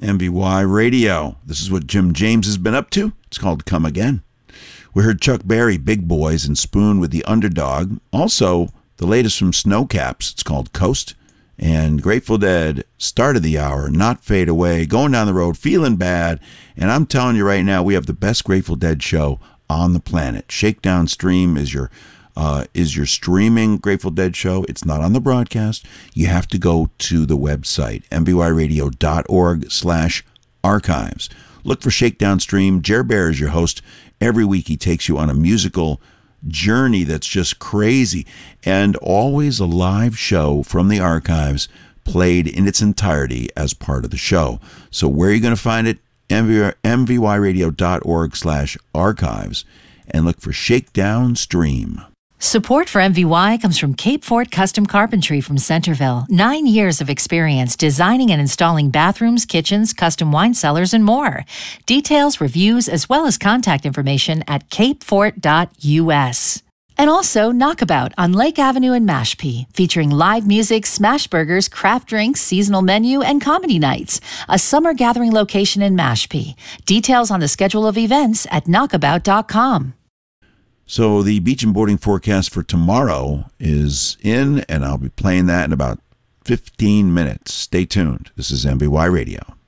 MVY Radio. This is what Jim James has been up to. It's called Come Again. We heard Chuck Berry, Big Boys, and Spoon with The Underdog. Also, the latest from Snowcaps. It's called Coast. And Grateful Dead, Start of the Hour, Not Fade Away, Going Down the Road, Feeling Bad. And I'm telling you right now, we have the best Grateful Dead show on the planet. Shakedown Stream is your streaming Grateful Dead show. It's not on the broadcast. You have to go to the website, mvyradio.org/archives. Look for Shakedown Stream. Jer Bear is your host. Every week he takes you on a musical journey that's just crazy, and always a live show from the archives played in its entirety as part of the show. So where are you going to find it? mvyradio.org/archives, and look for Shakedown Stream. Support for MVY comes from Cape Fort Custom Carpentry from Centerville. 9 years of experience designing and installing bathrooms, kitchens, custom wine cellars, and more. Details, reviews, as well as contact information at capefort.us. And also Knockabout on Lake Avenue in Mashpee, featuring live music, smash burgers, craft drinks, seasonal menu, and comedy nights. A summer gathering location in Mashpee. Details on the schedule of events at knockabout.com. So the beach and boarding forecast for tomorrow is in, and I'll be playing that in about 15 minutes. Stay tuned. This is MVY Radio.